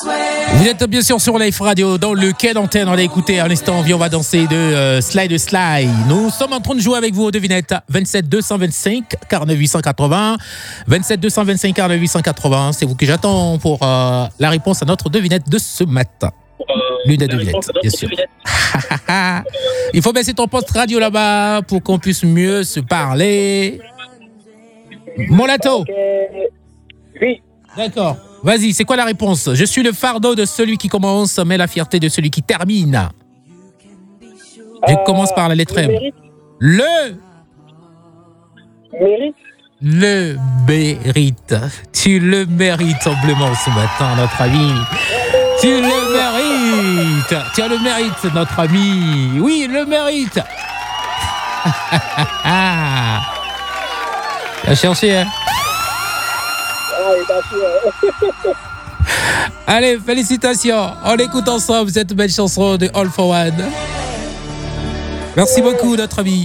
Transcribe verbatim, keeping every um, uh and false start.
Vous êtes bien sûr sur Life Radio dans le quai d'antenne. On l'a écouté à l'instant. On va danser de euh, Slide Slide. Nous sommes en train de jouer avec vous aux devinettes. vingt-sept deux cent vingt-cinq quarante-neuf huit cent quatre-vingts. vingt-sept deux cent vingt-cinq quarante-neuf huit cent quatre-vingts. C'est vous que j'attends pour euh, la réponse à notre devinette de ce matin. L'une des devinettes, bien sûr. Il faut baisser ton poste radio là-bas pour qu'on puisse mieux se parler. Molato. Okay. Oui. D'accord. Vas-y, c'est quoi la réponse? Je suis le fardeau de celui qui commence, mais la fierté de celui qui termine. Je euh, commence par la lettre M. Le mérite. Le mérite. Tu le mérites amplement ce matin, notre ami. Tu le mérites. Tu as le mérite, notre ami. Oui, le mérite. T'as cherché, hein? Allez, félicitations. On écoute ensemble cette belle chanson de All for One. Merci beaucoup, notre ami.